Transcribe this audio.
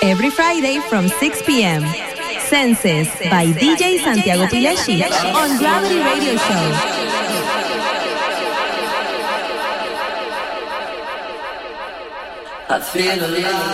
Every Friday from 6 p.m. Senses by DJ Santiago Pileshi on Gravity Radio Show. I feel alive.